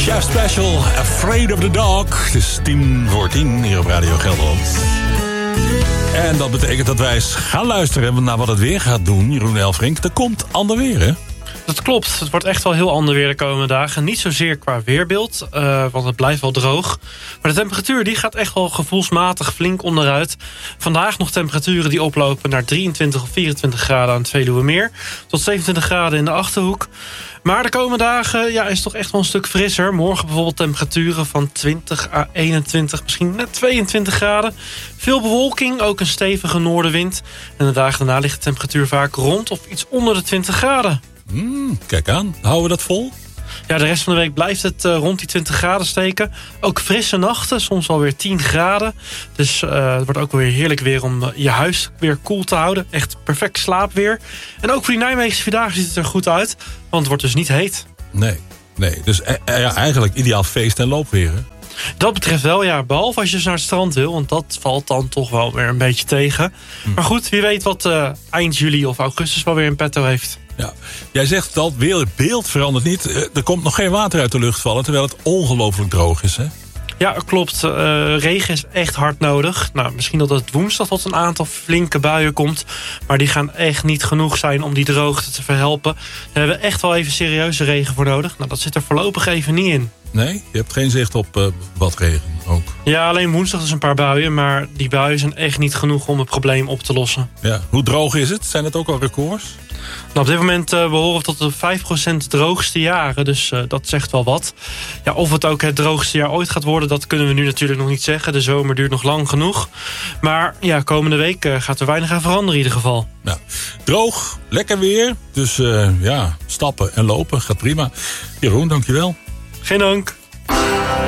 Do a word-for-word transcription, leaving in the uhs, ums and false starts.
Chef Special, Afraid of the Dog. Het is tien voor tien hier op Radio Gelderland. En dat betekent dat wij eens gaan luisteren naar wat het weer gaat doen, Jeroen Elfrink. Er komt ander weer, hè? Dat klopt. Het wordt echt wel heel ander weer de komende dagen. Niet zozeer qua weerbeeld, uh, want het blijft wel droog. Maar de temperatuur die gaat echt wel gevoelsmatig flink onderuit. Vandaag nog temperaturen die oplopen naar drieëntwintig of vierentwintig graden aan het Veluwemeer. Tot zevenentwintig graden in de Achterhoek. Maar de komende dagen ja, is het toch echt wel een stuk frisser. Morgen bijvoorbeeld temperaturen van twintig à eenentwintig, misschien net tweeëntwintig graden. Veel bewolking, ook een stevige noordenwind. En de dagen daarna ligt de temperatuur vaak rond of iets onder de twintig graden. Mm, kijk aan, houden we dat vol? Ja, de rest van de week blijft het uh, rond die twintig graden steken. Ook frisse nachten, soms wel weer tien graden. Dus uh, het wordt ook weer heerlijk weer om uh, je huis weer koel te houden. Echt perfect slaapweer. En ook voor die Nijmeegse Vierdaagse ziet het er goed uit. Want het wordt dus niet heet. Nee, nee. Dus uh, ja, eigenlijk ideaal feest- en loopweer, hè? Dat betreft wel, ja. Behalve als je dus naar het strand wil. Want dat valt dan toch wel weer een beetje tegen. Hm. Maar goed, wie weet wat uh, eind juli of augustus wel weer in petto heeft. Ja. Jij zegt het al, het beeld verandert niet. Er komt nog geen water uit de lucht vallen, terwijl het ongelooflijk droog is, hè? Ja, klopt. Uh, regen is echt hard nodig. Nou, misschien dat het woensdag tot een aantal flinke buien komt. Maar die gaan echt niet genoeg zijn om die droogte te verhelpen. Daar hebben we echt wel even serieuze regen voor nodig. Nou, dat zit er voorlopig even niet in. Nee? Je hebt geen zicht op uh, wat regen ook? Ja, alleen woensdag is een paar buien. Maar die buien zijn echt niet genoeg om het probleem op te lossen. Ja. Hoe droog is het? Zijn het ook al records? Nou, op dit moment uh, behoren we tot de vijf procent droogste jaren. Dus uh, dat zegt wel wat. Ja, of het ook het droogste jaar ooit gaat worden, dat kunnen we nu natuurlijk nog niet zeggen. De zomer duurt nog lang genoeg. Maar ja, komende week uh, gaat er weinig aan veranderen in ieder geval. Nou, droog, lekker weer. Dus uh, ja, stappen en lopen gaat prima. Jeroen, dankjewel. Geen dank.